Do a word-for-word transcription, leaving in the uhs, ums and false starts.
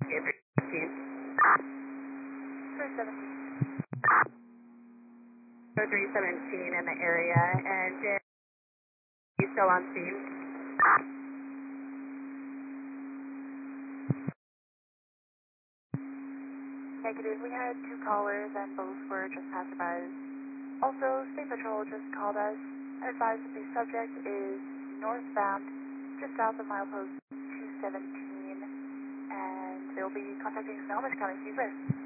three three seventeen. seventeen in the area, and uh, you still on scene? Negative. We had two callers and both were just passerbys. Also, State Patrol just called us and advised that the subject is northbound just south of milepost two seventeen, and they'll be contacting Snohomish County. See you later.